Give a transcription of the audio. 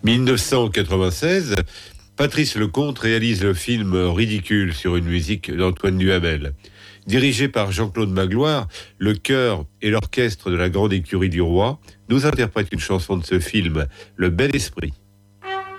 1996, Patrice Lecomte réalise le film Ridicule sur une musique d'Antoine Duhamel. Dirigé par Jean-Claude Magloire, le chœur et l'orchestre de la Grande Écurie du Roi nous interprètent une chanson de ce film, Le Bel Esprit.